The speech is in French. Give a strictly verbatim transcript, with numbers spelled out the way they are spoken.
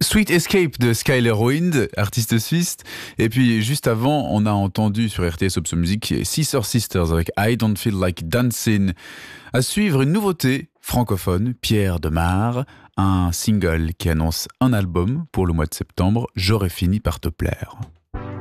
Sweet Escape de Skyler Wind, artiste suisse. Et puis juste avant, on a entendu sur R T S Option Music Sister Sisters avec I Don't Feel Like Dancing. À suivre, une nouveauté francophone, Pierre Demar, un single qui annonce un album pour le mois de septembre, J'aurais fini par te plaire.